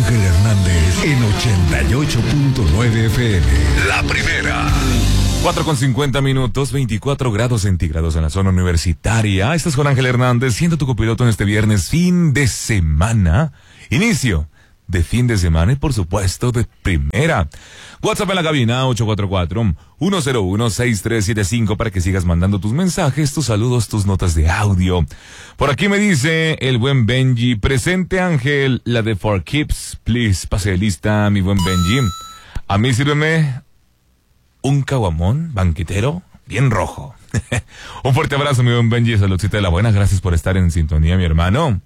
Ángel Hernández en 88.9 FM. La primera. 4:50, 24 grados centígrados en la zona universitaria. Estás con Ángel Hernández, siendo tu copiloto en este viernes, fin de semana. Inicio de fin de semana y por supuesto de primera. WhatsApp en la cabina 844-101-6375 para que sigas mandando tus mensajes, tus saludos, tus notas de audio. Por aquí me dice el buen Benji, presente Ángel, la de For Keeps, please, pase de lista mi buen Benji. A mí sírveme un caguamón banquetero bien rojo. Un fuerte abrazo mi buen Benji, saludcita de la buena, gracias por estar en sintonía mi hermano.